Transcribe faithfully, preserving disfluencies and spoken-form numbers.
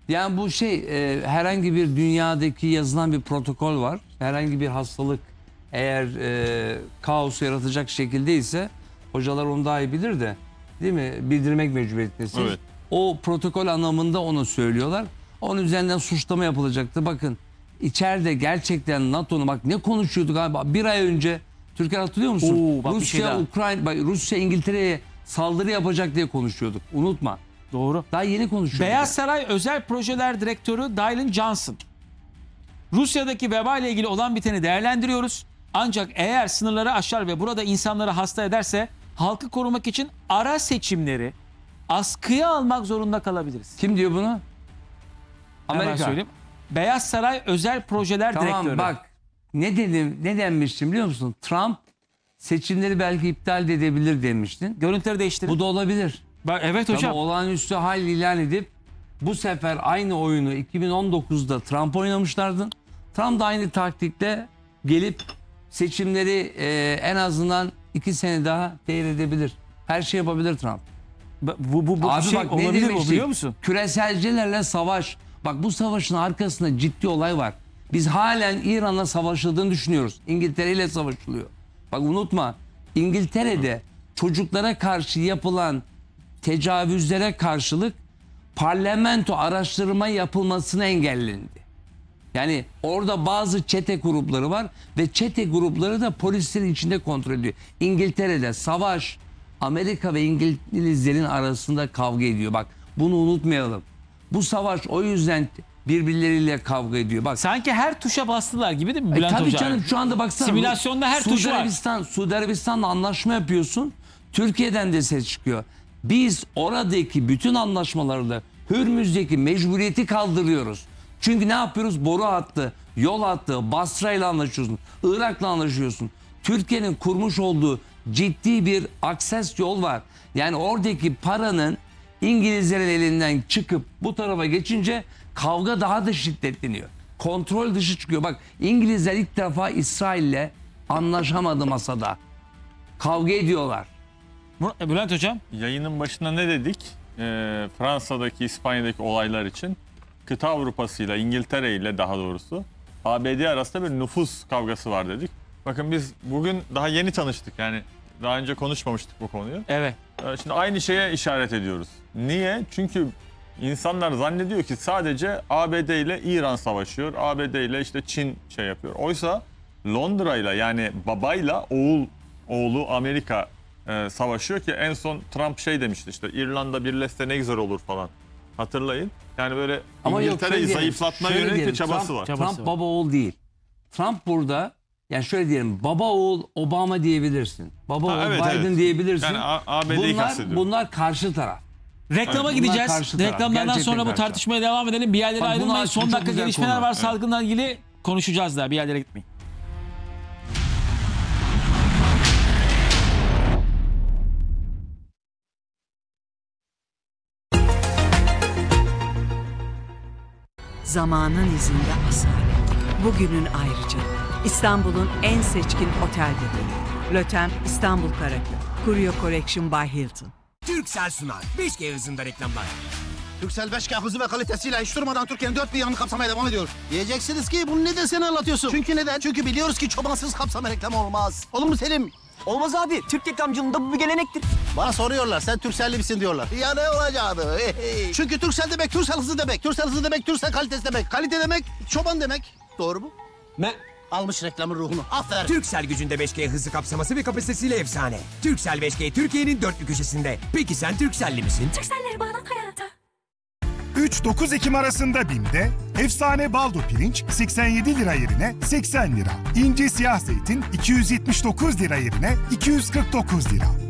Yani bu şey e, herhangi bir dünyadaki yazılan bir protokol var. Herhangi bir hastalık eğer e, kaos yaratacak şekilde ise hocalar onu daha iyi bilir de, değil mi? Bildirmek mecburiyetindesiniz. Evet. O protokol anlamında onu söylüyorlar. Onun üzerinden suçlama yapılacaktı. Bakın içeride gerçekten NATO'nun, bak ne konuşuyorduk abi bir ay önce, Türker hatırlıyor musun? Oo, bak bir şey Rusya, daha. Ukrayna, bak Rusya İngiltere'ye saldırı yapacak diye konuşuyorduk. Unutma. Doğru. Daha yeni konuşuyorduk. Beyaz yani. Saray Özel Projeler Direktörü Dylan Johnson. Rusya'daki veba ile ilgili olan biteni değerlendiriyoruz. Ancak eğer sınırları aşar ve burada insanları hasta ederse halkı korumak için ara seçimleri askıya almak zorunda kalabiliriz. Kim diyor bunu? Hemen Amerika. söyleyeyim. Beyaz Saray Özel Projeler Tamam Direktörü. bak ne dedim, ne denmiştim biliyor musun? Trump seçimleri belki iptal de edebilir demiştin. Görüntüleri değiştirin. Bu da olabilir. Bak, evet hocam. Tabii olağanüstü hal ilan edip bu sefer aynı oyunu iki bin on dokuzda Trump oynamışlardı. Trump da aynı taktikle gelip seçimleri e, en azından iki sene daha tehir edebilir. Her şey yapabilir Trump. Bu, bu, bu Abi şey bak ne olabilir mi demiştik? biliyor musun? Küreselcilerle savaş. Bak bu savaşın arkasında ciddi olay var. Biz halen İran'la savaşıldığını düşünüyoruz. İngiltere ile savaşılıyor. Bak unutma, İngiltere'de çocuklara karşı yapılan tecavüzlere karşılık parlamento araştırma yapılmasını engellendi. Yani orada bazı çete grupları var ve çete grupları da polislerin içinde kontrol ediyor. İngiltere'de savaş, Amerika ve İngilizlerin arasında kavga ediyor. Bak bunu unutmayalım. Bu savaş o yüzden birbirleriyle kavga ediyor. Bak Sanki her tuşa bastılar gibi değil mi e, Bülent tabii Hoca? canım şu anda baksana. Simülasyonda her Suudi tuş var. Arabistan, Suudi Arabistan'la anlaşma yapıyorsun. Türkiye'den de ses çıkıyor. Biz oradaki bütün anlaşmalarla Hürmüz'deki mecburiyeti kaldırıyoruz. Çünkü ne yapıyoruz? Boru hattı, yol hattı, Basra ile anlaşıyorsun. Irak'la anlaşıyorsun. Türkiye'nin kurmuş olduğu ciddi bir akses yol var. Yani oradaki paranın İngilizlerin elinden çıkıp bu tarafa geçince kavga daha da şiddetleniyor. Kontrol dışı çıkıyor. Bak İngilizler ilk defa İsrail'le anlaşamadı masada. Kavga ediyorlar. Bur- Bülent Hocam. Yayının başında ne dedik? Ee, Fransa'daki, İspanya'daki olaylar için kıta Avrupa'sı ile İngiltere ile daha doğrusu A B D arasında bir nüfus kavgası var dedik. Bakın biz bugün daha yeni tanıştık. Yani daha önce konuşmamıştık bu konuyu. Evet. Ee, Şimdi aynı şeye işaret ediyoruz. Niye? Çünkü insanlar zannediyor ki sadece A B D ile İran savaşıyor. A B D ile işte Çin şey yapıyor. Oysa Londra ile yani babayla oğul oğlu Amerika e, savaşıyor ki en son Trump şey demişti işte İrlanda birleşse ne güzel olur falan. Hatırlayın. Yani böyle Ama yok, İngiltere'yi şöyle diyelim, zayıflatma şöyle yönelik diyelim, bir çabası Trump, var. Çabası Trump var. baba oğul değil. Trump burada, yani şöyle diyelim, baba oğul Obama diyebilirsin. Baba Ha, oğul evet, Biden evet. diyebilirsin. Yani A- ABD'yi bunlar, kastediyorum. bunlar karşı taraf. Reklama Evet, bunlar gideceğiz. karşı taraf. Reklamlardan Gerçekten sonra bu karşı taraf. tartışmaya devam edelim. Bir yerlere Bak, bunu ayrılmayın. açtın, Son çok dakika güzel gelişmeler konu. var. Evet. Salgınla ilgili konuşacağız daha. Bir yerlere gitmeyin. Zamanın izinde asalet. Bugünün ayrıcalığı. İstanbul'un en seçkin otel bebeği. Lotem İstanbul Karaköy. Curio Collection by Hilton. Turkcell sunar. beş G hızında reklamlar. Turkcell beş G hızı ve kalitesiyle hiç durmadan Türkiye'nin dört bir yanını kapsamaya devam ediyor. Diyeceksiniz ki bunu neden sen anlatıyorsun? Çünkü neden? Çünkü biliyoruz ki çobansız kapsama reklamı olmaz. Olur mu Selim? Olmaz abi. Türk reklamcılığında bu bir gelenektir. Bana soruyorlar sen Turkcell'li misin diyorlar. Ya ne olacaktı? Hey, hey. Çünkü Turkcell demek Turkcell hızı demek. Turkcell hızı demek Turkcell kalitesi demek. Kalite demek çoban demek. Doğru mu? Me Almış reklamın ruhunu. Aferin. Turkcell gücünde beş G hızı kapsaması ve kapasitesiyle efsane. Turkcell beş G Türkiye'nin dört bir köşesinde. Peki sen Turkcell'li misin? Turkcell'leri bağlan hayata. üç dokuz Ekim arasında BİM'de efsane baldo pirinç seksen yedi lira yerine seksen lira. İnce siyah zeytin iki yüz yetmiş dokuz lira yerine iki yüz kırk dokuz lira.